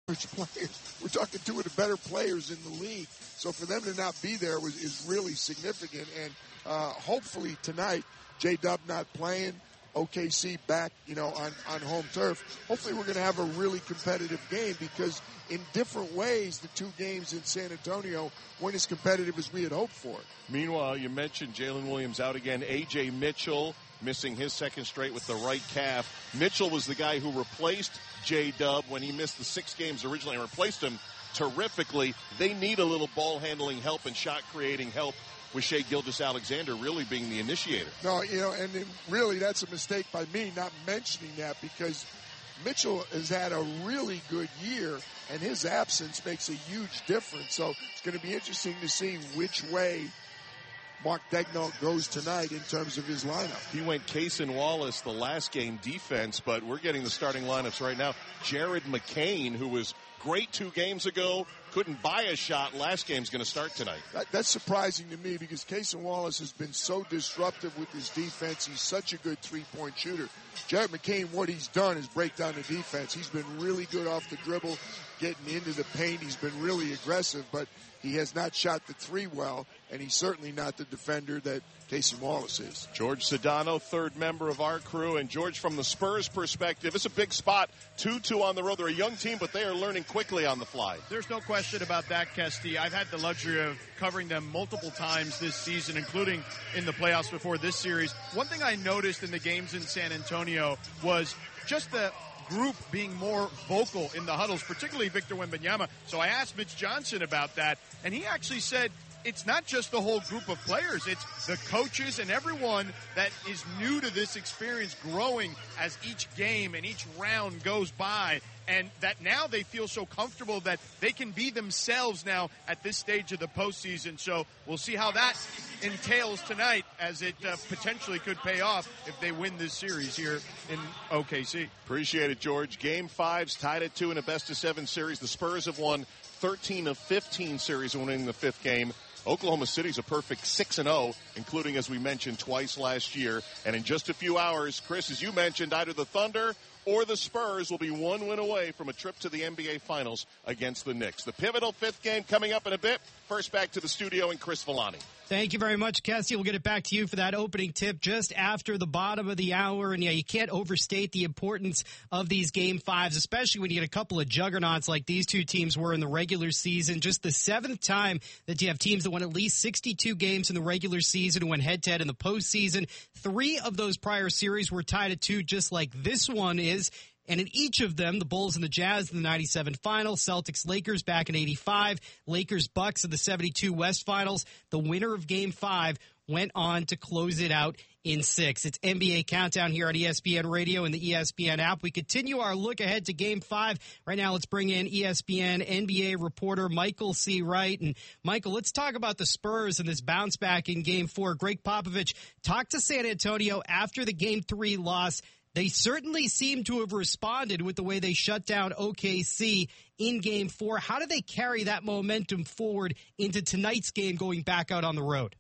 players. We're talking two of the better players in the league. So for them to not be there is really significant. And hopefully tonight, J-Dub not playing, OKC back, on home turf. Hopefully we're going to have a really competitive game because in different ways, the two games in San Antonio weren't as competitive as we had hoped for. Meanwhile, you mentioned Jalen Williams out again. A.J. Mitchell missing his second straight with the right calf. Mitchell was the guy who replaced J-Dub when he missed the 6 games originally and replaced him terrifically. They need a little ball handling help and shot creating help, with Shai Gilgeous-Alexander really being the initiator. No, and really that's a mistake by me not mentioning that because Mitchell has had a really good year and his absence makes a huge difference. So it's going to be interesting to see which way Mark Daigneault goes tonight in terms of his lineup. He went Case and Wallace the last game defense, but we're getting the starting lineups right now. Jared McCain, who was great 2 games ago, couldn't buy a shot. Last game's going to start tonight. That's surprising to me because Case and Wallace has been so disruptive with his defense. He's such a good three-point shooter. Jared McCain, what he's done is break down the defense. He's been really good off the dribble, getting into the paint. He's been really aggressive, but he has not shot the three well, and he's certainly not the defender that Casey Wallace is. George Sedano, third member of our crew. And George, from the Spurs perspective, it's a big spot. 2-2 on the road. They're a young team, but they are learning quickly on the fly. There's no question about that, Kesty. I've had the luxury of covering them multiple times this season, including in the playoffs before this series. One thing I noticed in the games in San Antonio was just the group being more vocal in the huddles, particularly Victor Wembanyama. So I asked Mitch Johnson about that, and he actually said it's not just the whole group of players. It's the coaches and everyone that is new to this experience growing as each game and each round goes by. And that now they feel so comfortable that they can be themselves now at this stage of the postseason. So we'll see how that entails tonight as it potentially could pay off if they win this series here in OKC. Appreciate it, George. Game 5's tied at 2 in a best-of-7 series. The Spurs have won 13 of 15 series and winning the 5th game. Oklahoma City's a perfect 6-0, including, as we mentioned, twice last year. And in just a few hours, Chris, as you mentioned, either the Thunder or the Spurs will be 1 win away from a trip to the NBA Finals against the Knicks. The pivotal 5th game coming up in a bit. First back to the studio and Chris Villani. Thank you very much, Kessie. We'll get it back to you for that opening tip just after the bottom of the hour. And yeah, you can't overstate the importance of these Game 5s, especially when you get a couple of juggernauts like these two teams were in the regular season. Just the 7th time that you have teams that won at least 62 games in the regular season and went head-to-head in the postseason. 3 of those prior series were tied at 2, just like this one is. And in each of them, the Bulls and the Jazz in the 97 final, Celtics Lakers back in 85, Lakers Bucks in the 72 West finals. The winner of Game 5 went on to close it out in 6. It's NBA Countdown here on ESPN Radio and the ESPN app. We continue our look ahead to Game 5. Right now, let's bring in ESPN NBA reporter Michael C. Wright. And Michael, let's talk about the Spurs and this bounce back in Game 4. Greg Popovich talked to San Antonio after the Game 3 loss. They certainly seem to have responded with the way they shut down OKC in Game 4. How do they carry that momentum forward into tonight's game going back out on the road?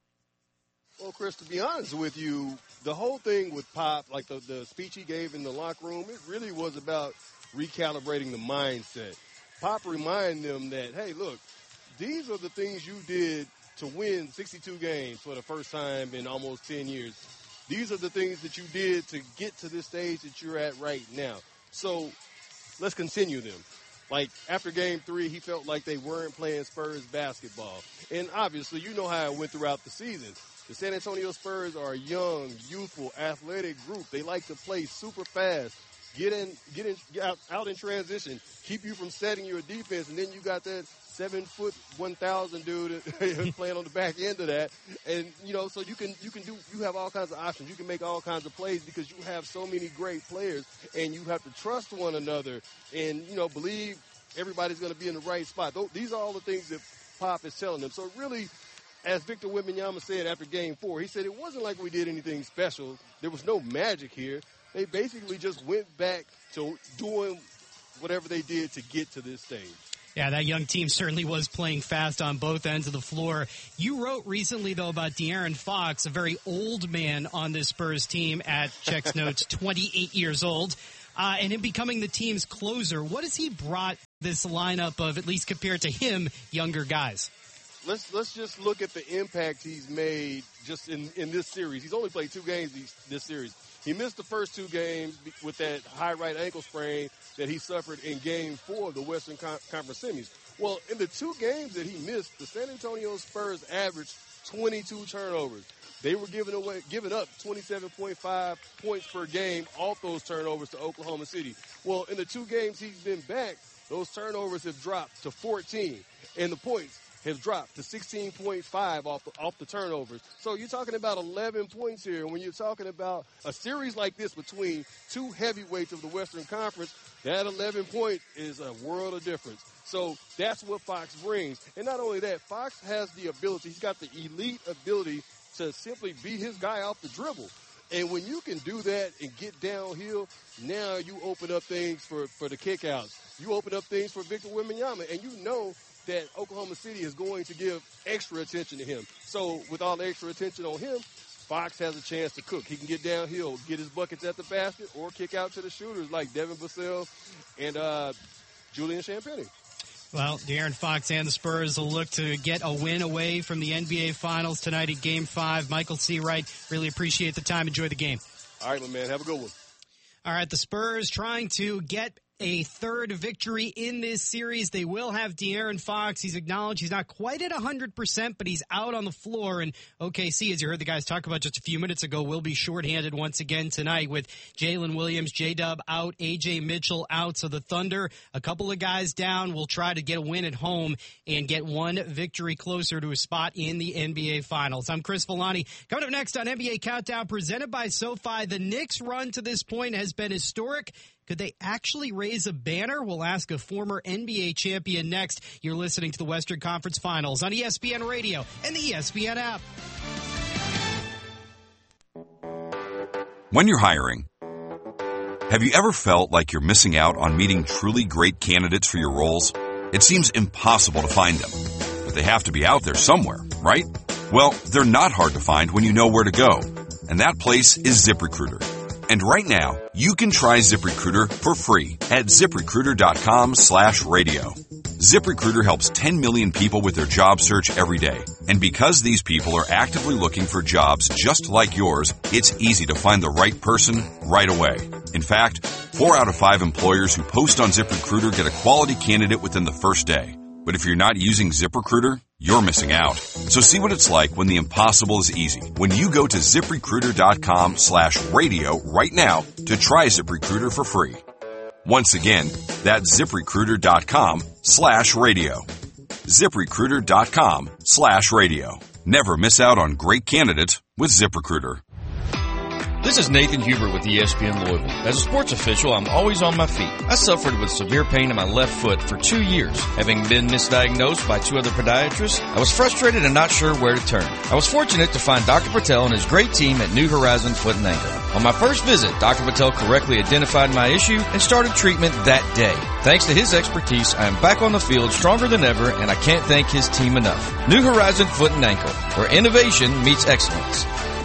Well, Chris, to be honest with you, the whole thing with Pop, like the speech he gave in the locker room, it really was about recalibrating the mindset. Pop reminded them that, hey, look, these are the things you did to win 62 games for the first time in almost 10 years. These are the things that you did to get to this stage that you're at right now. So let's continue them. Like after Game 3, he felt like they weren't playing Spurs basketball. And obviously, you know how it went throughout the season. The San Antonio Spurs are a young, youthful, athletic group. They like to play super fast, get out in transition, keep you from setting your defense, and then you got that 7-foot 1,000 dude playing on the back end of that. And, you know, so you have all kinds of options. You can make all kinds of plays because you have so many great players and you have to trust one another and, you know, believe everybody's going to be in the right spot. These are all the things that Pop is telling them. So really, as Victor Wembanyama said after Game 4, he said it wasn't like we did anything special. There was no magic here. They basically just went back to doing whatever they did to get to this stage. Yeah, that young team certainly was playing fast on both ends of the floor. You wrote recently, though, about De'Aaron Fox, a very old man on this Spurs team at Checks Notes, 28 years old. and him becoming the team's closer. What has he brought this lineup of, at least compared to him, younger guys? Let's just look at the impact he's made just in this series. He's only played 2 games this series. He missed the first 2 games with that high right ankle sprain that he suffered in Game 4 of the Western Conference Semis. Well, in the 2 games that he missed, the San Antonio Spurs averaged 22 turnovers. They were giving up 27.5 points per game off those turnovers to Oklahoma City. Well, in the 2 games he's been back, those turnovers have dropped to 14, and the points have dropped to 16.5 off the turnovers. So you're talking about 11 points here. And when you're talking about a series like this between 2 heavyweights of the Western Conference, that 11 point is a world of difference. So that's what Fox brings. And not only that, Fox has the ability, he's got the elite ability to simply beat his guy off the dribble. And when you can do that and get downhill, now you open up things for the kickouts. You open up things for Victor Wembanyama, and you know that Oklahoma City is going to give extra attention to him. So with all the extra attention on him, Fox has a chance to cook. He can get downhill, get his buckets at the basket, or kick out to the shooters like Devin Vassell and Julian Champagnie. Well, De'Aaron Fox and the Spurs will look to get a win away from the NBA Finals tonight at Game 5. Michael C. Wright, really appreciate the time. Enjoy the game. All right, my man. Have a good one. All right, the Spurs trying to get a 3rd victory in this series. They will have De'Aaron Fox. He's acknowledged he's not quite at 100%, but he's out on the floor. And OKC, as you heard the guys talk about just a few minutes ago, will be shorthanded once again tonight with Jalen Williams, J-Dub out, A.J. Mitchell out. So the Thunder, a couple of guys down, will try to get a win at home and get 1 victory closer to a spot in the NBA Finals. I'm Chris Villani. Coming up next on NBA Countdown, presented by SoFi, the Knicks' run to this point has been historic. Could they actually raise a banner? We'll ask a former NBA champion next. You're listening to the Western Conference Finals on ESPN Radio and the ESPN app. When you're hiring, have you ever felt like you're missing out on meeting truly great candidates for your roles? It seems impossible to find them, but they have to be out there somewhere, right? Well, they're not hard to find when you know where to go, and that place is ZipRecruiter. And right now, you can try ZipRecruiter for free at ZipRecruiter.com/radio. ZipRecruiter helps 10 million people with their job search every day. And because these people are actively looking for jobs just like yours, it's easy to find the right person right away. In fact, 4 out of 5 employers who post on ZipRecruiter get a quality candidate within the first day. But if you're not using ZipRecruiter, you're missing out. So see what it's like when the impossible is easy. When you go to ZipRecruiter.com/radio right now to try ZipRecruiter for free. Once again, that's ZipRecruiter.com/radio. ZipRecruiter.com/radio. Never miss out on great candidates with ZipRecruiter. This is Nathan Huber with ESPN Louisville. As a sports official, I'm always on my feet. I suffered with severe pain in my left foot for 2 years. Having been misdiagnosed by 2 other podiatrists, I was frustrated and not sure where to turn. I was fortunate to find Dr. Patel and his great team at New Horizon Foot and Ankle. On my first visit, Dr. Patel correctly identified my issue and started treatment that day. Thanks to his expertise, I am back on the field stronger than ever, and I can't thank his team enough. New Horizon Foot and Ankle, where innovation meets excellence.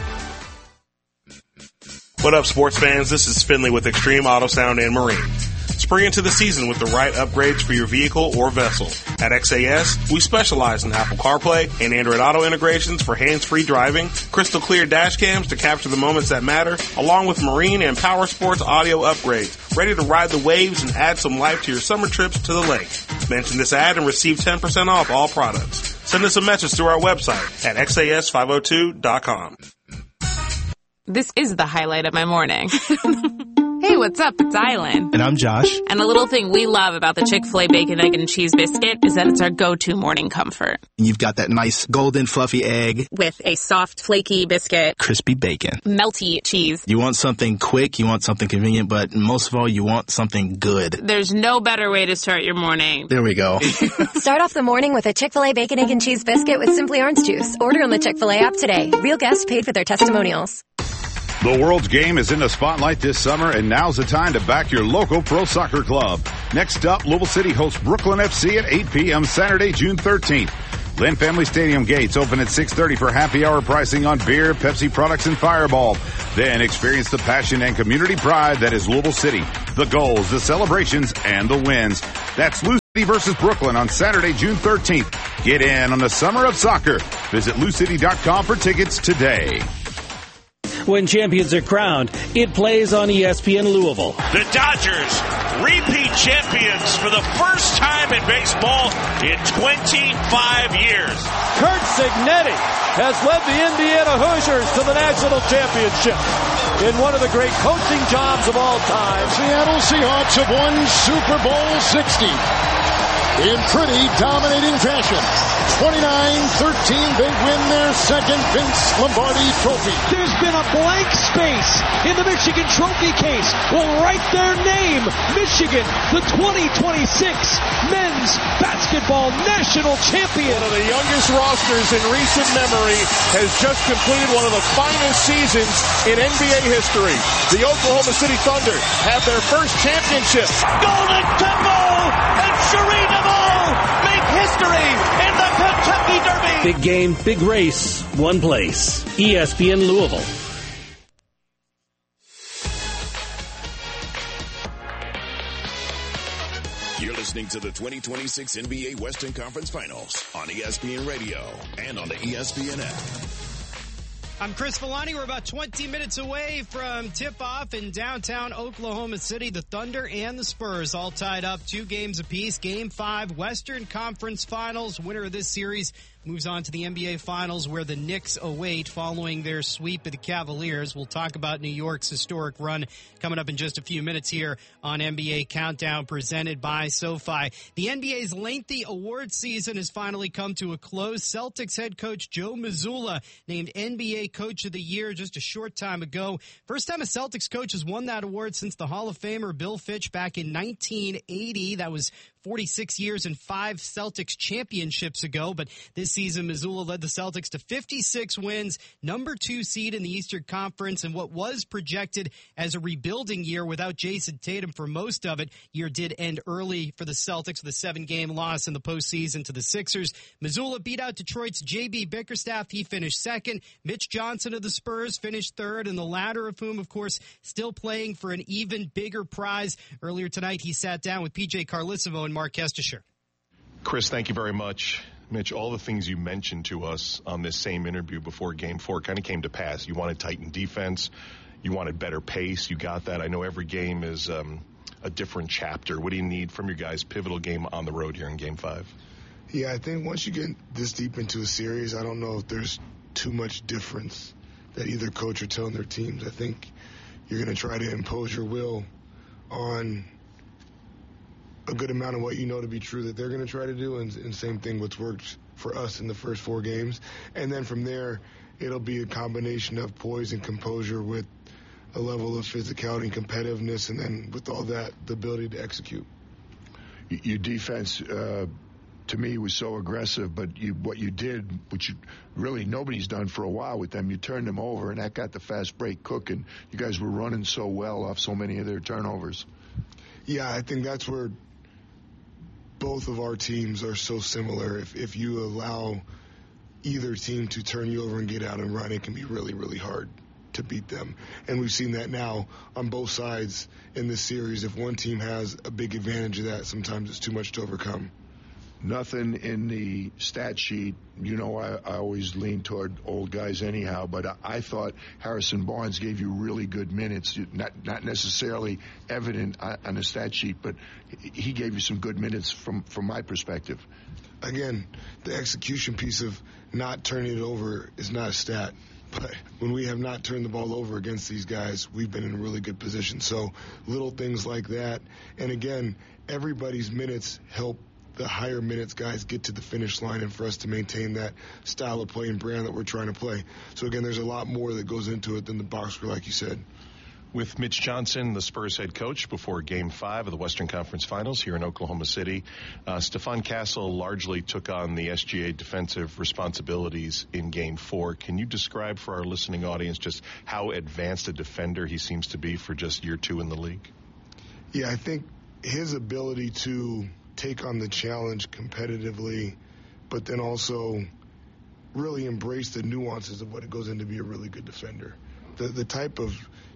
What up, sports fans? This is Finley with Extreme Auto Sound and Marine. Spring into the season with the right upgrades for your vehicle or vessel. At XAS, we specialize in Apple CarPlay and Android Auto integrations for hands-free driving, crystal clear dash cams to capture the moments that matter, along with marine and power sports audio upgrades, ready to ride the waves and add some life to your summer trips to the lake. Mention this ad and receive 10% off all products. Send us a message through our website at xas502.com. This is the highlight of my morning. Hey, what's up? It's Island. And I'm Josh. And the little thing we love about the Chick-fil-A Bacon, Egg, and Cheese Biscuit is that it's our go-to morning comfort. You've got that nice golden fluffy egg. With a soft, flaky biscuit. Crispy bacon. Melty cheese. You want something quick, you want something convenient, but most of all, you want something good. There's no better way to start your morning. There we go. Start off the morning with a Chick-fil-A Bacon, Egg, and Cheese Biscuit with Simply Orange Juice. Order on the Chick-fil-A app today. Real guests paid for their testimonials. The World's Game is in the spotlight this summer, and now's the time to back your local pro soccer club. Next up, Louisville City hosts Brooklyn FC at 8 p.m. Saturday, June 13th. Lynn Family Stadium gates open at 6:30 for happy hour pricing on beer, Pepsi products, and Fireball. Then experience the passion and community pride that is Louisville City. The goals, the celebrations, and the wins. That's Lou City versus Brooklyn on Saturday, June 13th. Get in on the summer of soccer. Visit LouCity.com for tickets today. When champions are crowned, it plays on ESPN Louisville. The Dodgers, repeat champions for the first time in baseball in 25 years. Curt Cignetti has led the Indiana Hoosiers to the national championship in one of the great coaching jobs of all time. Seattle Seahawks have won Super Bowl 60 in pretty dominating fashion. 29-13, they win their second Vince Lombardi trophy. There's been a blank space in the Michigan Trophy case. Will write their name, Michigan, the 2026 men's basketball national champion. One of the youngest rosters in recent memory has just completed one of the finest seasons in NBA history. The Oklahoma City Thunder have their first championship. Golden Temple and Cherie DeVos make history in the Kentucky Derby. Big game, big race, one place. ESPN Louisville. You're listening to the 2026 NBA Western Conference Finals on ESPN Radio and on the ESPN app. I'm Chris Villani. We're about 20 minutes away from tip-off in downtown Oklahoma City. The Thunder and the Spurs all tied up 2 games apiece. Game 5, Western Conference Finals. Winner of this series moves on to the NBA Finals, where the Knicks await following their sweep of the Cavaliers. We'll talk about New York's historic run coming up in just a few minutes here on NBA Countdown, presented by SoFi. The NBA's lengthy award season has finally come to a close. Celtics head coach Joe Mazzulla named NBA Coach of the Year just a short time ago. First time a Celtics coach has won that award since the Hall of Famer Bill Fitch back in 1980. That was 46 years and 5 Celtics championships ago. But this season, Mazzulla led the Celtics to 56 wins, number 2 seed in the Eastern Conference, and what was projected as a rebuilding year without Jason Tatum for most of it. Year did end early for the Celtics with a 7-game loss in the postseason to the Sixers. Mazzulla beat out Detroit's J.B. Bickerstaff. He finished second. Mitch Johnson of the Spurs finished third, and the latter of whom, of course, still playing for an even bigger prize. Earlier tonight, he sat down with P.J. Carlesimo and Mark Kestisher. Chris, thank you very much. Mitch, all the things you mentioned to us on this same interview before Game 4 kind of came to pass. You wanted tightened defense. You wanted better pace. You got that. I know every game is a different chapter. What do you need from your guys' pivotal game on the road here in Game 5? Yeah, I think once you get this deep into a series, I don't know if there's too much difference that either coach are telling their teams. I think you're going to try to impose your will on a good amount of what you know to be true that they're going to try to do, and same thing what's worked for us in the first 4 games. And then from there, it'll be a combination of poise and composure with a level of physicality and competitiveness, and then with all that, the ability to execute. Your defense, to me, was so aggressive, but what you did, which really nobody's done for a while with them, you turned them over, and that got the fast break cooking. You guys were running so well off so many of their turnovers. Yeah, I think that's where both of our teams are so similar. If you allow either team to turn you over and get out and run, it can be really, really hard to beat them. And we've seen that now on both sides in this series. If one team has a big advantage of that, sometimes it's too much to overcome. Nothing in the stat sheet. You know, I always lean toward old guys anyhow, but I thought Harrison Barnes gave you really good minutes, not necessarily evident on the stat sheet, but he gave you some good minutes from my perspective. Again, the execution piece of not turning it over is not a stat, but when we have not turned the ball over against these guys, we've been in a really good position. So little things like that. And again, everybody's minutes help the higher minutes guys get to the finish line, and for us to maintain that style of play and brand that we're trying to play. So again, there's a lot more that goes into it than the box score, like you said. With Mitch Johnson, the Spurs head coach, before Game 5 of the Western Conference Finals here in Oklahoma City, Stephon Castle largely took on the SGA defensive responsibilities in Game 4. Can you describe for our listening audience just how advanced a defender he seems to be for just year 2 in the league? Yeah, I think his ability to take on the challenge competitively, but then also really embrace the nuances of what it goes into be a really good defender. The type of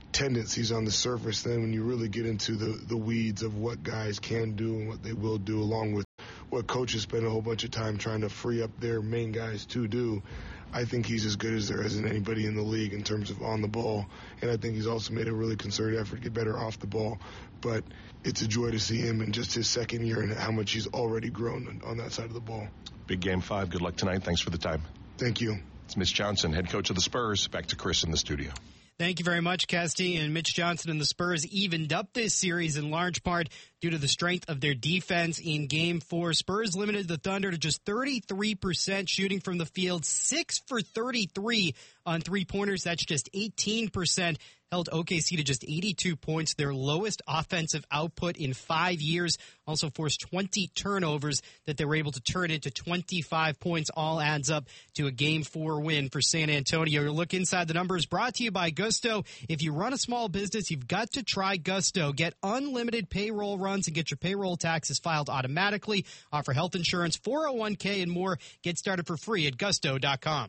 tendencies on the surface. Then when you really get into the weeds of what guys can do and what they will do, along with what coaches spend a whole bunch of time trying to free up their main guys to do, I think he's as good as there isn't anybody in the league in terms of on the ball. And I think he's also made a really concerted effort to get better off the ball. But it's a joy to see him in just his second year and how much he's already grown on that side of the ball. Big Game 5. Good luck tonight. Thanks for the time. Thank you. It's Mitch Johnson, head coach of the Spurs. Back to Chris in the studio. Thank you very much, Kesty. And Mitch Johnson and the Spurs evened up this series in large part due to the strength of their defense in Game 4. Spurs limited the Thunder to just 33% shooting from the field, 6 for 33 on three-pointers. That's just 18%. Held OKC to just 82 points, their lowest offensive output in 5 years. Also forced 20 turnovers that they were able to turn into 25 points. All adds up to a Game 4 win for San Antonio. Your look inside the numbers brought to you by Gusto. If you run a small business, you've got to try Gusto. Get unlimited payroll runs and get your payroll taxes filed automatically. Offer health insurance, 401k, and more. Get started for free at gusto.com.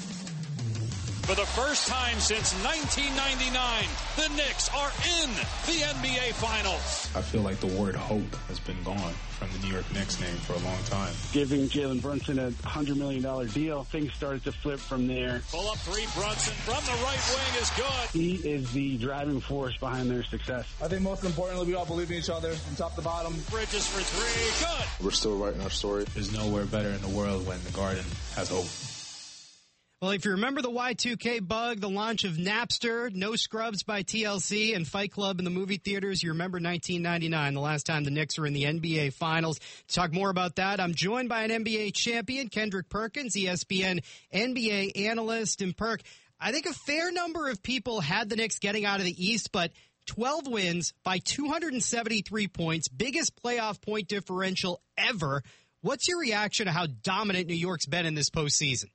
For the first time since 1999, the Knicks are in the NBA Finals. I feel like the word hope has been gone from the New York Knicks name for a long time. Giving Jalen Brunson a $100 million deal, things started to flip from there. Pull up three, Brunson from the right wing is good. He is the driving force behind their success. I think most importantly, we all believe in each other from top to bottom. Bridges for three, good. We're still writing our story. There's nowhere better in the world when the Garden has hope. Well, if you remember the Y2K bug, the launch of Napster, No Scrubs by TLC, and Fight Club in the movie theaters, you remember 1999, the last time the Knicks were in the NBA Finals. To talk more about that, I'm joined by an NBA champion, Kendrick Perkins, ESPN NBA analyst. And Perk, I think a fair number of people had the Knicks getting out of the East, but 12 wins by 273 points, biggest playoff point differential ever. What's your reaction to how dominant New York's been in this postseason?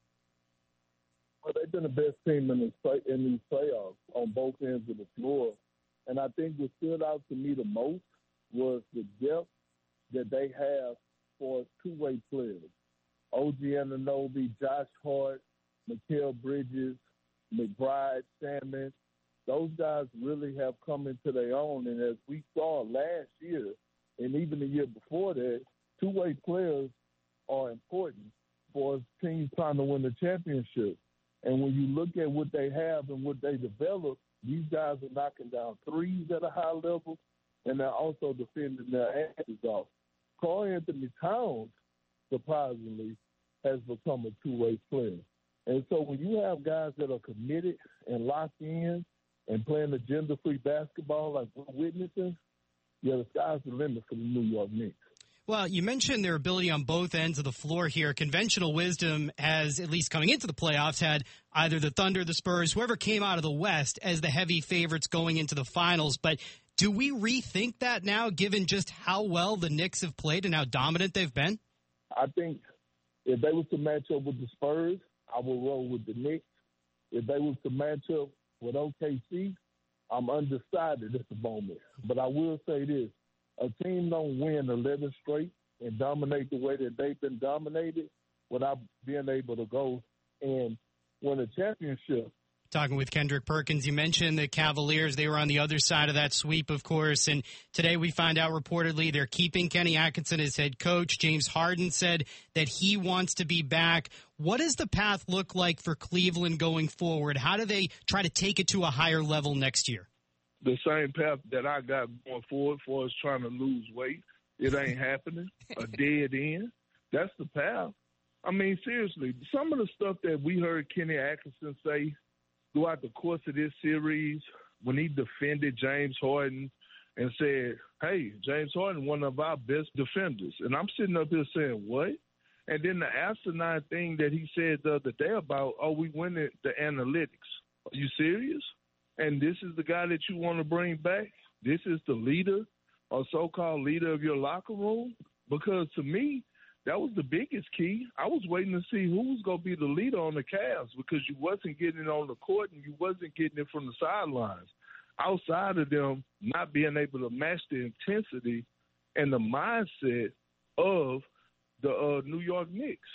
Well, they've been the best team in these playoffs on both ends of the floor. And I think what stood out to me the most was the depth that they have for two-way players. OG Anunoby, Josh Hart, Mikal Bridges, McBride, Salmon. Those guys really have come into their own. And as we saw last year, and even the year before that, two-way players are important for teams trying to win the championship. And when you look at what they have and what they develop, these guys are knocking down threes at a high level, and they're also defending their asses off. Karl-Anthony Towns, surprisingly, has become a two-way player. And so when you have guys that are committed and locked in and playing agenda-free basketball like we're witnessing, yeah, the sky's the limit for the New York Knicks. Well, you mentioned their ability on both ends of the floor here. Conventional wisdom has, at least coming into the playoffs, had either the Thunder, the Spurs, whoever came out of the West as the heavy favorites going into the finals. But do we rethink that now, given just how well the Knicks have played and how dominant they've been? I think if they was to match up with the Spurs, I would roll with the Knicks. If they was to match up with OKC, I'm undecided at the moment. But I will say this. A team don't win 11 straight and dominate the way that they've been dominated without being able to go and win a championship. Talking with Kendrick Perkins, you mentioned the Cavaliers. They were on the other side of that sweep, of course. And today we find out reportedly they're keeping Kenny Atkinson as head coach. James Harden said that he wants to be back. What does the path look like for Cleveland going forward? How do they try to take it to a higher level next year? The same path that I got going forward for us trying to lose weight. It ain't happening. A dead end. That's the path. I mean, seriously, some of the stuff that we heard Kenny Atkinson say throughout the course of this series when he defended James Harden and said, hey, James Harden, one of our best defenders. And I'm sitting up here saying, what? And then the asinine thing that he said the other day about, oh, we win the analytics. Are you serious? And this is the guy that you want to bring back? This is the leader or so-called leader of your locker room? Because to me, that was the biggest key. I was waiting to see who was going to be the leader on the Cavs because you wasn't getting it on the court and you wasn't getting it from the sidelines. Outside of them not being able to match the intensity and the mindset of the New York Knicks.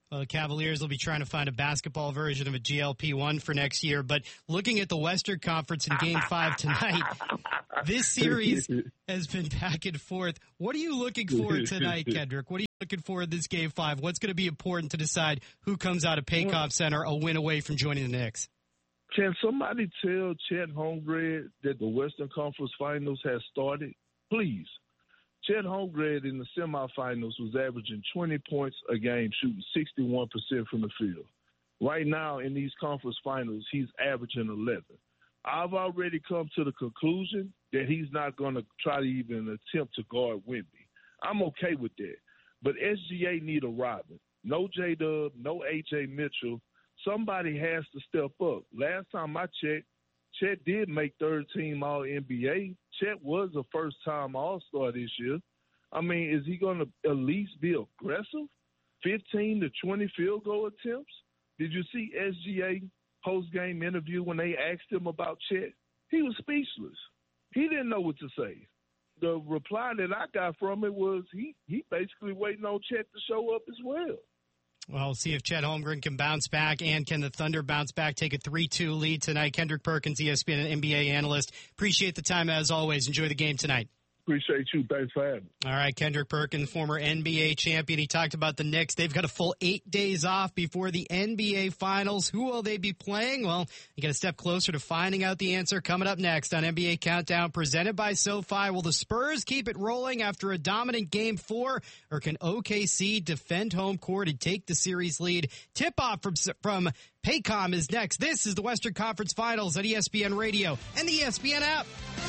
Well, the Cavaliers will be trying to find a basketball version of a GLP-1 for next year. But looking at the Western Conference in Game 5 tonight, this series has been back and forth. What are you looking for tonight, Kendrick? What are you looking for in this Game 5? What's going to be important to decide who comes out of Paycom Center a win away from joining the Knicks? Can somebody tell Chet Holmgren that the Western Conference Finals has started? Please. Chet Holmgren in the semifinals was averaging 20 points a game, shooting 61% from the field. Right now in these conference finals, he's averaging 11. I've already come to the conclusion that he's not going to try to even attempt to guard Wemby. I'm okay with that. But SGA need a Robin. No J-Dub, no A.J. Mitchell. Somebody has to step up. Last time I checked, Chet did make third-team All-NBA. Chet was a first-time All-Star this year. I mean, is he going to at least be aggressive? 15 to 20 field goal attempts? Did you see SGA post-game interview when they asked him about Chet? He was speechless. He didn't know what to say. The reply that I got from it was he basically waiting on Chet to show up as well. Well, we'll see if Chet Holmgren can bounce back, and can the Thunder bounce back, take a 3-2 lead tonight. Kendrick Perkins, ESPN and NBA analyst. Appreciate the time as always. Enjoy the game tonight. Appreciate you. Thanks for having me. All right, Kendrick Perkins, former NBA champion. He talked about the Knicks. They've got a full 8 days off before the NBA Finals. Who will they be playing? Well, you get a step closer to finding out the answer coming up next on NBA Countdown, presented by SoFi. Will the Spurs keep it rolling after a dominant Game 4, or can OKC defend home court and take the series lead? Tip-off from Paycom is next. This is the Western Conference Finals on ESPN Radio and the ESPN app.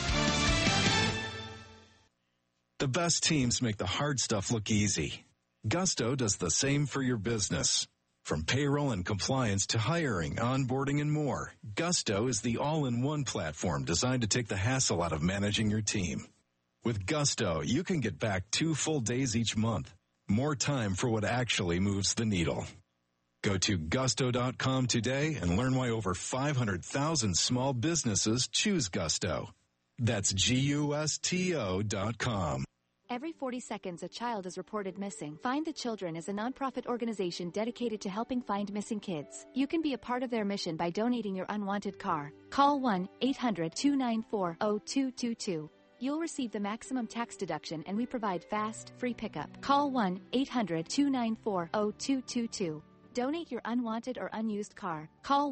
The best teams make the hard stuff look easy. Gusto does the same for your business. From payroll and compliance to hiring, onboarding, and more, Gusto is the all-in-one platform designed to take the hassle out of managing your team. With Gusto, you can get back 2 full days each month. More time for what actually moves the needle. Go to gusto.com today and learn why over 500,000 small businesses choose Gusto. That's GUSTO.com. Every 40 seconds, a child is reported missing. Find the Children is a nonprofit organization dedicated to helping find missing kids. You can be a part of their mission by donating your unwanted car. Call 1-800-294-0222. You'll receive the maximum tax deduction, and we provide fast, free pickup. Call 1-800-294-0222. Donate your unwanted or unused car. Call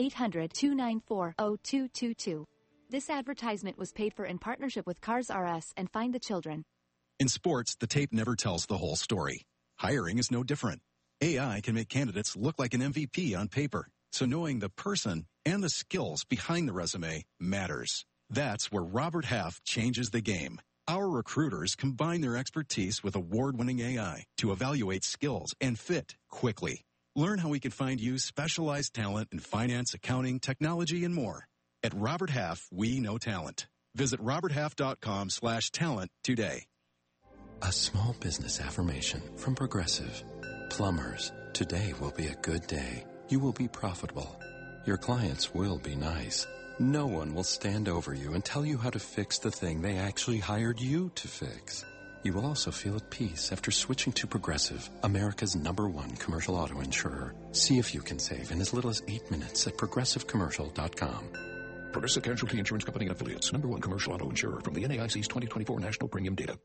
1-800-294-0222. This advertisement was paid for in partnership with Cars R Us and Find the Children. In sports, the tape never tells the whole story. Hiring is no different. AI can make candidates look like an MVP on paper, so knowing the person and the skills behind the resume matters. That's where Robert Half changes the game. Our recruiters combine their expertise with award-winning AI to evaluate skills and fit quickly. Learn how we can find you specialized talent in finance, accounting, technology, and more. At Robert Half, we know talent. Visit roberthalf.com/talent today. A small business affirmation from Progressive. Plumbers, today will be a good day. You will be profitable. Your clients will be nice. No one will stand over you and tell you how to fix the thing they actually hired you to fix. You will also feel at peace after switching to Progressive, America's #1 commercial auto insurer. See if you can save in as little as 8 minutes at progressivecommercial.com. Progressive Casualty Insurance Company and Affiliates, #1 commercial auto insurer from the NAIC's 2024 National Premium Data.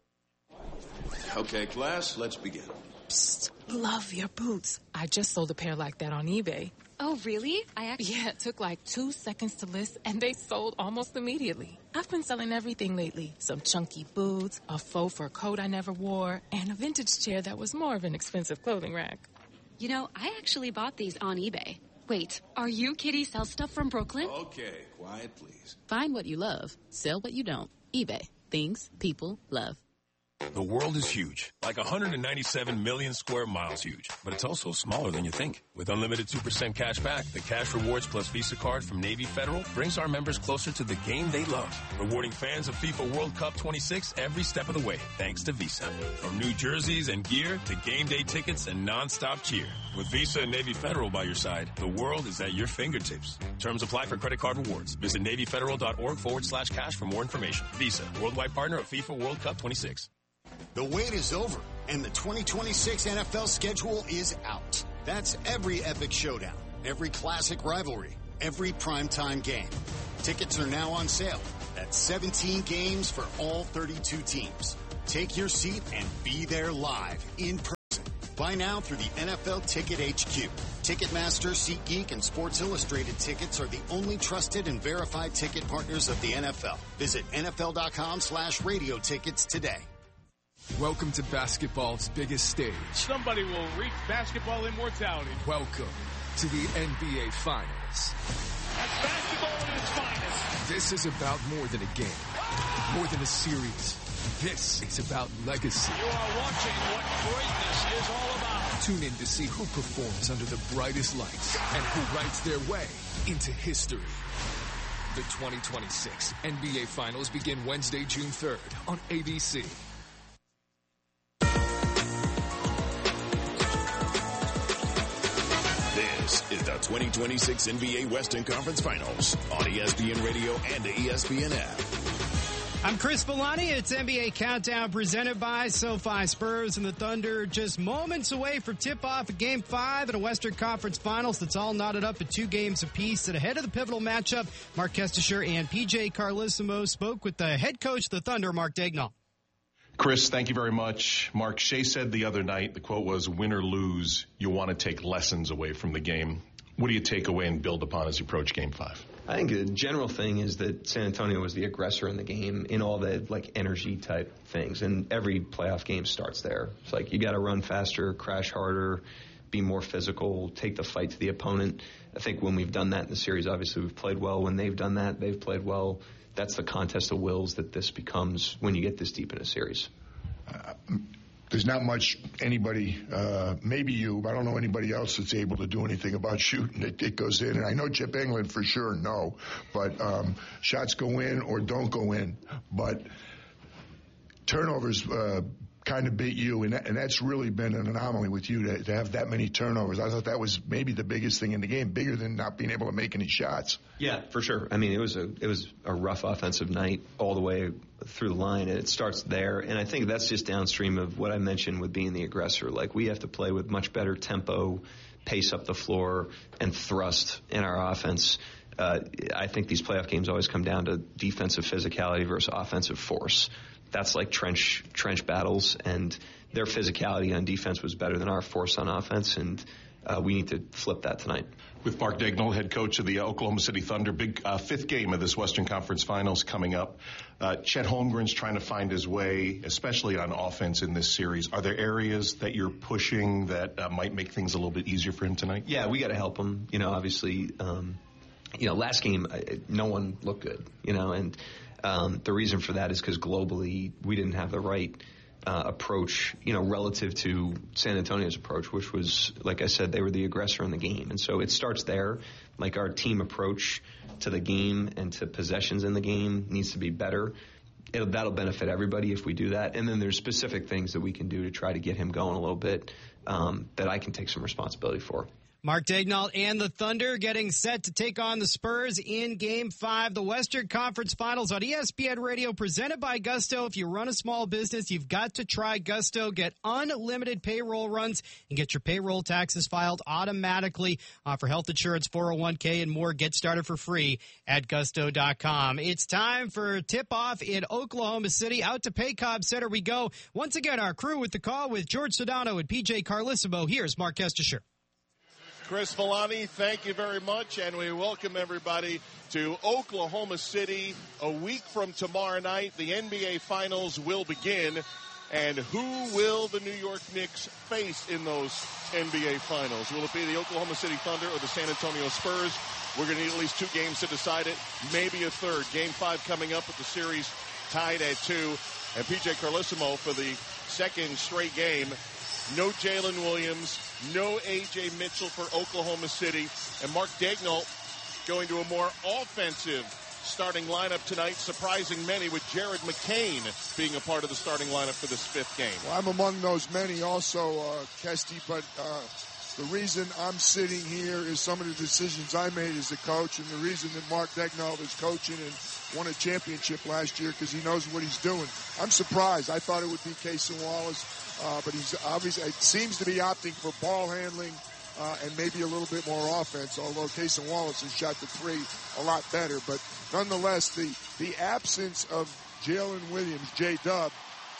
Okay, class, let's begin. Psst, love your boots. I just sold a pair like that on eBay. Oh, really? Yeah, it took like 2 seconds to list, and they sold almost immediately. I've been selling everything lately. Some chunky boots, a faux fur coat I never wore, and a vintage chair that was more of an expensive clothing rack. You know, I actually bought these on eBay. Wait, are you Kitty Sell Stuff from Brooklyn? Okay, quiet, please. Find what you love. Sell what you don't. eBay. Things people love. The world is huge, like 197 million square miles huge, but it's also smaller than you think. With unlimited 2% cash back, the Cash Rewards Plus Visa card from Navy Federal brings our members closer to the game they love, rewarding fans of FIFA World Cup 26 every step of the way, thanks to Visa. From new jerseys and gear to game day tickets and non-stop cheer. With Visa and Navy Federal by your side, the world is at your fingertips. Terms apply for credit card rewards. Visit NavyFederal.org/cash for more information. Visa, worldwide partner of FIFA World Cup 26. The wait is over, and the 2026 NFL schedule is out. That's every epic showdown, every classic rivalry, every primetime game. Tickets are now on sale at 17 games for all 32 teams. Take your seat and be there live in person. Buy now through the NFL Ticket HQ. Ticketmaster, SeatGeek, and Sports Illustrated tickets are the only trusted and verified ticket partners of the NFL. Visit NFL.com/radio tickets today. Welcome to basketball's biggest stage. Somebody will reach basketball immortality. Welcome to the NBA Finals. That's basketball at its finest. This is about more than a game, more than a series. This is about legacy. You are watching what greatness is all about. Tune in to see who performs under the brightest lights and who writes their way into history. The 2026 NBA Finals begin Wednesday, June 3rd on ABC. This is the 2026 NBA Western Conference Finals on ESPN Radio and the ESPN app. I'm Chris Villani. It's NBA Countdown presented by SoFi. Spurs and the Thunder just moments away from tip-off of Game 5 in a Western Conference Finals that's all knotted up at 2 games apiece. And ahead of the pivotal matchup, Mark Kestisher and PJ Carlesimo spoke with the head coach of the Thunder, Mark Daigneault. Chris, thank you very much. Mark, Shea said the other night, the quote was, win or lose, you want to take lessons away from the game. What do you take away and build upon as you approach Game 5? I think the general thing is that San Antonio was the aggressor in the game in all the energy type things, and every playoff game starts there. It's like you got to run faster, crash harder, be more physical, take the fight to the opponent. I think when we've done that in the series, obviously we've played well. When they've done that, they've played well. That's the contest of wills that this becomes when you get this deep in a series. There's not much anybody, maybe you, but I don't know anybody else that's able to do anything about shooting. It goes in. And I know Chip Engelland for sure, no. But shots go in or don't go in. But turnovers kind of beat you, and that's really been an anomaly with you to have that many turnovers. I thought that was maybe the biggest thing in the game, bigger than not being able to make any shots. Yeah, for sure. I mean, it was a rough offensive night all the way through the line, and it starts there. And I think that's just downstream of what I mentioned with being the aggressor. Like, we have to play with much better tempo, pace up the floor, and thrust in our offense. I think these playoff games always come down to defensive physicality versus offensive force. That's like trench battles, and their physicality on defense was better than our force on offense, and we need to flip that tonight. With Mark Daigneault, head coach of the Oklahoma City Thunder, big fifth game of this Western Conference Finals coming up. Chet Holmgren's trying to find his way, especially on offense in this series. Are there areas that you're pushing that might make things a little bit easier for him tonight? Yeah, we got to help him. Obviously, last game, no one looked good, and the reason for that is because globally we didn't have the right approach, relative to San Antonio's approach, which was, like I said, they were the aggressor in the game. And so it starts there. Like, our team approach to the game and to possessions in the game needs to be better. That'll benefit everybody if we do that. And then there's specific things that we can do to try to get him going a little bit that I can take some responsibility for. Mark Daigneault and the Thunder getting set to take on the Spurs in Game 5. The Western Conference Finals on ESPN Radio, presented by Gusto. If you run a small business, you've got to try Gusto. Get unlimited payroll runs and get your payroll taxes filed automatically. For health insurance, 401k, and more. Get started for free at Gusto.com. It's time for tip-off in Oklahoma City. Out to Paycobb Center we go. Once again, our crew with the call with George Sedano and PJ Carlesimo. Here's Mark Kestisher. Chris Villani, thank you very much, and we welcome everybody to Oklahoma City. A week from tomorrow night, the NBA Finals will begin, and who will the New York Knicks face in those NBA Finals? Will it be the Oklahoma City Thunder or the San Antonio Spurs? We're going to need at least 2 games to decide it, maybe a third. Game 5 coming up with the series tied at 2, and PJ Carlesimo for the second straight game. No Jalen Williams, no A.J. Mitchell for Oklahoma City, and Mark Daigneault going to a more offensive starting lineup tonight, surprising many with Jared McCain being a part of the starting lineup for this 5th game. Well, I'm among those many also, Kesty, but the reason I'm sitting here is some of the decisions I made as a coach, and the reason that Mark Daigneault is coaching and won a championship last year because he knows what he's doing. I'm surprised. I thought it would be Cason Wallace. But he's obviously, it seems to be opting for ball handling and maybe a little bit more offense, although Cason Wallace has shot the three a lot better. But nonetheless, the absence of Jalen Williams, J-Dub,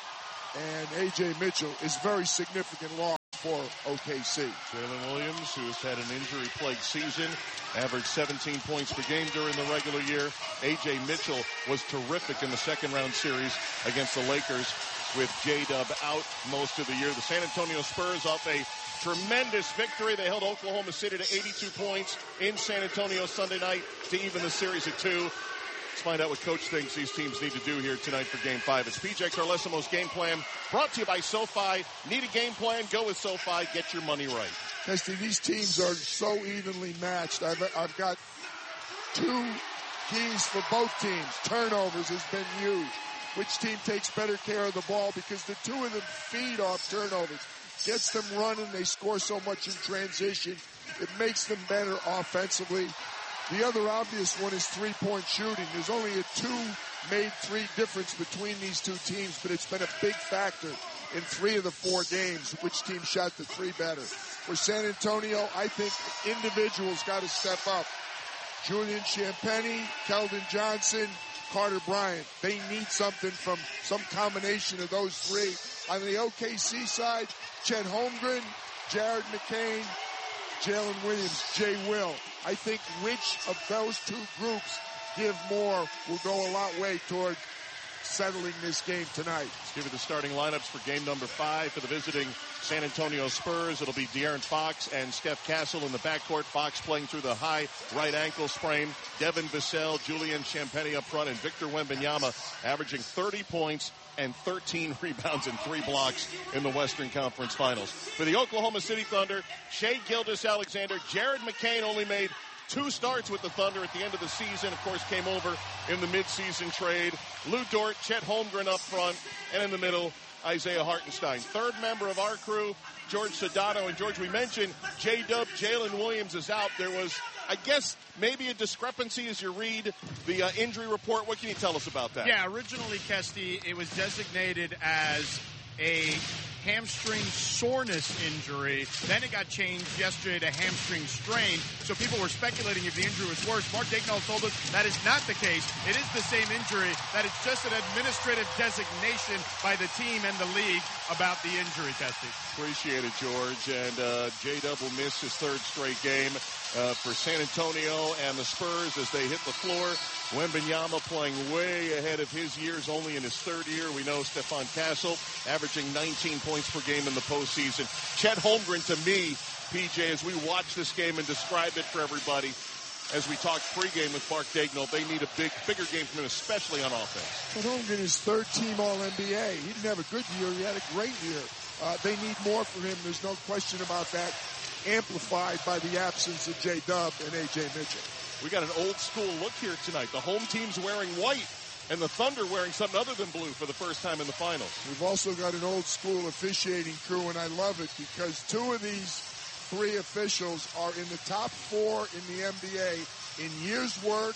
and A.J. Mitchell is very significant loss for OKC. Jalen Williams, who has had an injury-plagued season, averaged 17 points per game during the regular year. A.J. Mitchell was terrific in the second-round series against the Lakers with J-Dub out most of the year. The San Antonio Spurs off a tremendous victory. They held Oklahoma City to 82 points in San Antonio Sunday night to even the series at 2. Let's find out what Coach thinks these teams need to do here tonight for Game 5. It's PJ Carlesimo's Game Plan, brought to you by SoFi. Need a game plan? Go with SoFi. Get your money right. Testy, these teams are so evenly matched. I've got two keys for both teams. Turnovers has been huge. Which team takes better care of the ball? Because the two of them feed off turnovers. Gets them running. They score so much in transition. It makes them better offensively. The other obvious one is three-point shooting. There's only a 2-made 3 difference between these two teams, but it's been a big factor in 3 of the 4 games, which team shot the 3 better. For San Antonio, I think individuals got to step up. Julian Champagnie, Keldon Johnson, Carter Bryant. They need something from some combination of those 3. On the OKC side, Chet Holmgren, Jared McCain, Jalen Williams, Jay Will. I think which of those 2 groups give more will go a long way toward settling this game tonight. Let's give you the starting lineups for game number 5 for the visiting San Antonio Spurs. It'll be De'Aaron Fox and Steph Castle in the backcourt. Fox playing through the high right ankle sprain. Devin Vassell, Julian Champagnie up front, and Victor Wembanyama averaging 30 points and 13 rebounds and 3 blocks in the Western Conference Finals. For the Oklahoma City Thunder, Shai Gilgeous-Alexander, Jared McCain only made 2 starts with the Thunder at the end of the season. Of course, came over in the midseason trade. Lou Dort, Chet Holmgren up front, and in the middle, Isaiah Hartenstein. Third member of our crew, George Sedano. And George, we mentioned J-Dub, Jalen Williams is out. There was, I guess, maybe a discrepancy as you read the injury report. What can you tell us about that? Yeah, originally, Kesty, it was designated as a hamstring soreness injury. Then it got changed yesterday to hamstring strain. So people were speculating if the injury was worse. Mark Daigneault told us that is not the case. It is the same injury, that it's just an administrative designation by the team and the league about the injury, Kesty. Appreciate it, George. And J-Dub will miss his 3rd straight game for San Antonio and the Spurs as they hit the floor. Wembanyama playing way ahead of his years, only in his 3rd year. We know Stephon Castle averaging 19 points per game in the postseason. Chet Holmgren, to me, PJ, as we watch this game and describe it for everybody, as we talked pregame with Mark Daigneault, they need a bigger game from him, especially on offense. Chet Holmgren is 3rd team All-NBA. He didn't have a good year. He had a great year. They need more from him. There's no question about that. Amplified by the absence of J-Dub and A.J. Mitchell. We got an old-school look here tonight. The home team's wearing white, and the Thunder wearing something other than blue for the first time in the finals. We've also got an old-school officiating crew, and I love it because 2 of these 3 officials are in the top 4 in the NBA in years' work,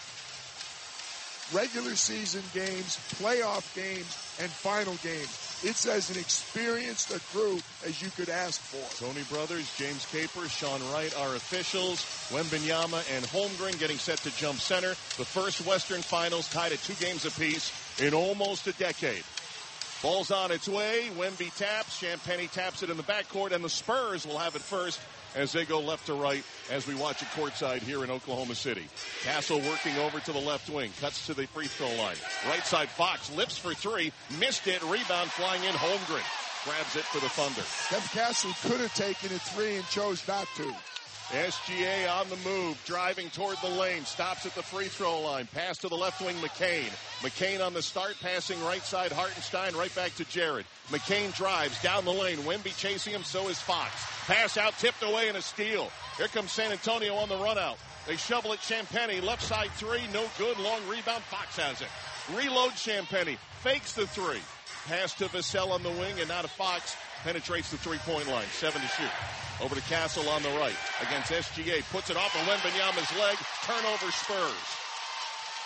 regular season games, playoff games, and final games. It's as an experienced a crew as you could ask for. Tony Brothers, James Capers, Sean Wright, our officials. Wembanyama and Holmgren getting set to jump center. The first Western Finals tied at 2 games apiece in almost a decade. Ball's on its way. Wemby taps. Champagnie taps it in the backcourt, and the Spurs will have it first as they go left to right as we watch it courtside here in Oklahoma City. Castle working over to the left wing. Cuts to the free throw line. Right side, Fox lifts for 3. Missed it. Rebound flying in. Holmgren grabs it for the Thunder. Steph Castle could have taken a 3 and chose not to. SGA on the move, driving toward the lane, stops at the free throw line, pass to the left wing, McCain. McCain on the start, passing right side, Hartenstein, right back to Jared. McCain drives down the lane, Wemby chasing him, so is Fox. Pass out, tipped away, and a steal. Here comes San Antonio on the run out. They shovel it, Champagnie, left side 3, no good, long rebound, Fox has it. Reload Champagnie, fakes the 3. Pass to Vassell on the wing, and now to Fox. Penetrates the three-point line. 7 to shoot. Over to Castle on the right. Against SGA. Puts it off of Wembanyama's leg. Turnover Spurs.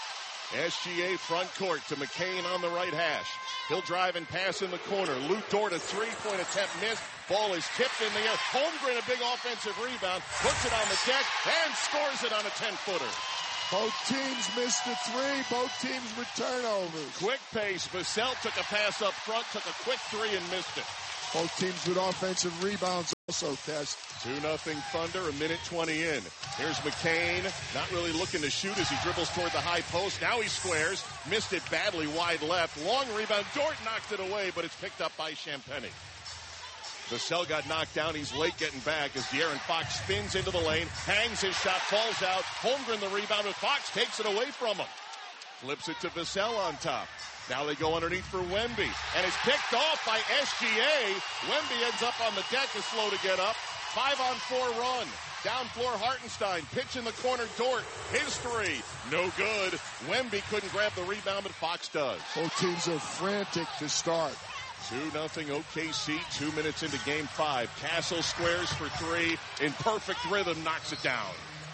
SGA front court to McCain on the right hash. He'll drive and pass in the corner. Lou Dort, a three-point attempt missed. Ball is tipped in the air. Holmgren, a big offensive rebound, puts it on the deck and scores it on a 10-footer. Both teams missed the three. Both teams with turnovers. Quick pace. Vassell took a pass up front, took a quick three and missed it. Both teams with offensive rebounds also, Test. 2-0 Thunder, a minute 20 in. Here's McCain, not really looking to shoot as he dribbles toward the high post. Now he squares, missed it badly wide left. Long rebound, Dort knocked it away, but it's picked up by Champagnie. Vassell got knocked down. He's late getting back as De'Aaron Fox spins into the lane, hangs his shot, falls out. Holmgren the rebound, but Fox takes it away from him. Flips it to Vassell on top. Now they go underneath for Wemby, and it's picked off by SGA. Wemby ends up on the deck, is slow to get up. 5-on-4 run. Down floor, Hartenstein. Pitch in the corner, Dort. His three. No good. Wemby couldn't grab the rebound, but Fox does. Both teams are frantic to start. 2-0 OKC, 2 minutes into game 5. Castle squares for three. In perfect rhythm, knocks it down.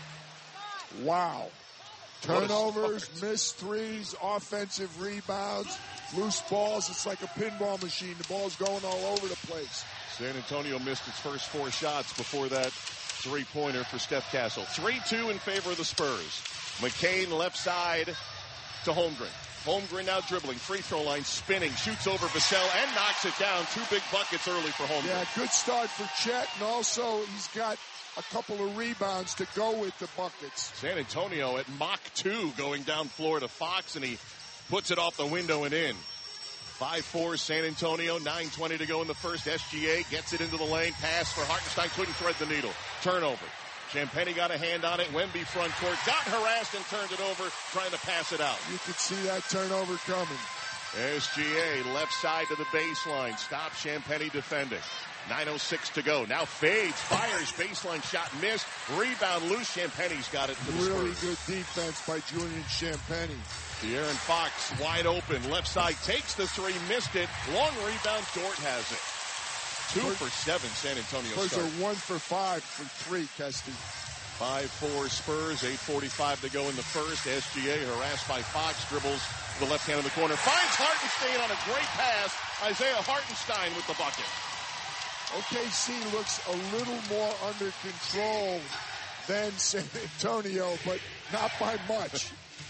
Wow. Turnovers, missed threes, offensive rebounds, loose balls. It's like a pinball machine. The ball's going all over the place. San Antonio missed its first 4 shots before that three-pointer for Steph Castle. 3-2 in favor of the Spurs. McCain left side to Holmgren. Holmgren now dribbling, free throw line, spinning, shoots over Vassell and knocks it down. 2 big buckets early for Holmgren. Yeah, good start for Chet, and also he's got a couple of rebounds to go with the buckets. San Antonio at Mach 2 going down floor to Fox, and he puts it off the window and in. 5-4 San Antonio, 9:20 to go in the first. SGA gets it into the lane, pass for Hartenstein, couldn't thread the needle. Turnover. Champagnie got a hand on it. Wemby front court, got harassed and turned it over, trying to pass it out. You could see that turnover coming. SGA left side to the baseline. Stop Champagnie defending. 9:06 to go. Now fades, fires, baseline shot missed. Rebound loose. Champagnie's got it for the Really Spurs. good defense by Julian Champagnie. De'Aaron Fox wide open. Left side takes the three, missed it. Long rebound. Dort has it. 2 for 7 San Antonio Spurs start. are 1 for 5 for 3, Kesty. 5-4 Spurs, 8:45 to go in the first. SGA harassed by Fox, dribbles to the left hand of the corner. Finds Hartenstein on a great pass. Isaiah Hartenstein with the bucket. OKC looks a little more under control than San Antonio, but not by much.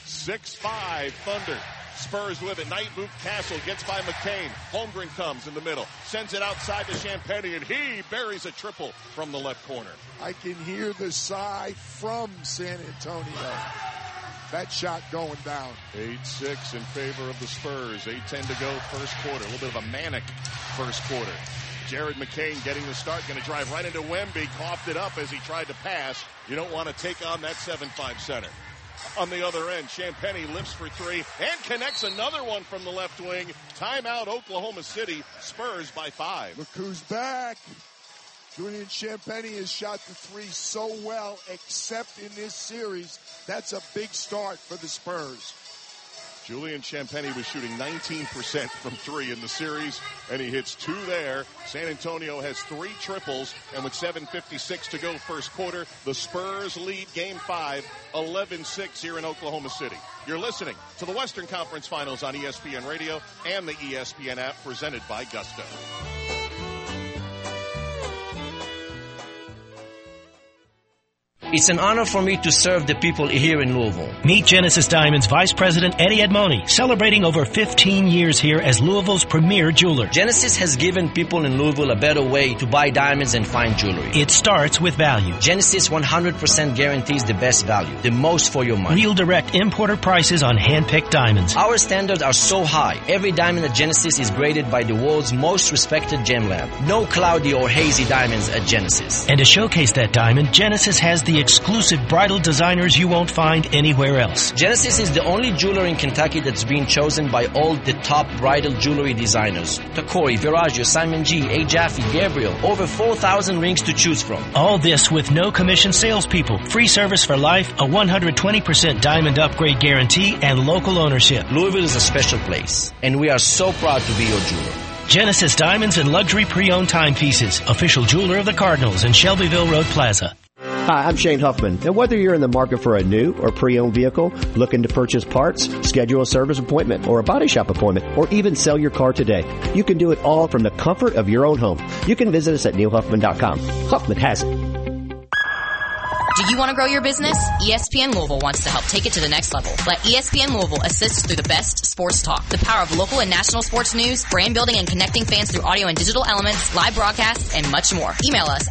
6-5 Thunder. Spurs with it. Knight move Castle. Gets by McCain. Holmgren comes in the middle. Sends it outside to Champagnie, and he buries a triple from the left corner. I can hear the sigh from San Antonio. That shot going down. 8-6 in favor of the Spurs. 8:10 to go first quarter. A little bit of a manic first quarter. Jared McCain getting the start. Going to drive right into Wemby. Coughed it up as he tried to pass. You don't want to take on that 7-5 center. On the other end, Champagnie lifts for three and connects another one from the left wing. Timeout Oklahoma City. Spurs by 5. Look who's back. Julian Champagnie has shot the three so well, except in this series. That's a big start for the Spurs. Julian Champagnie was shooting 19% from 3 in the series, and he hits 2 there. San Antonio has 3 triples, and with 7:56 to go first quarter, the Spurs lead Game 5, 11-6 here in Oklahoma City. You're listening to the Western Conference Finals on ESPN Radio and the ESPN app, presented by Gusto. It's an honor for me to serve the people here in Louisville. Meet Genesis Diamonds Vice President Eddie Edmoni, celebrating over 15 years here as Louisville's premier jeweler. Genesis has given people in Louisville a better way to buy diamonds and fine jewelry. It starts with value. Genesis 100% guarantees the best value, the most for your money. Real direct importer prices on hand-picked diamonds. Our standards are so high. Every diamond at Genesis is graded by the world's most respected gem lab. No cloudy or hazy diamonds at Genesis. And to showcase that diamond, Genesis has the exclusive bridal designers you won't find anywhere else. Genesis is the only jeweler in Kentucky that's been chosen by all the top bridal jewelry designers. Tacori, Viraggio, Simon G, A. Jaffe, Gabriel. Over 4,000 rings to choose from. All this with no commission salespeople, free service for life, a 120% diamond upgrade guarantee, and local ownership. Louisville is a special place, and we are so proud to be your jeweler. Genesis Diamonds and Luxury Pre-Owned Timepieces, official jeweler of the Cardinals in Shelbyville Road Plaza. Hi, I'm Shane Huffman. And whether you're in the market for a new or pre-owned vehicle, looking to purchase parts, schedule a service appointment or a body shop appointment, or even sell your car today, you can do it all from the comfort of your own home. You can visit us at neilhuffman.com. Huffman has it. Do you want to grow your business? ESPN Louisville wants to help take it to the next level. Let ESPN Louisville assist through the best sports talk, the power of local and national sports news, brand building and connecting fans through audio and digital elements, live broadcasts, and much more. Email us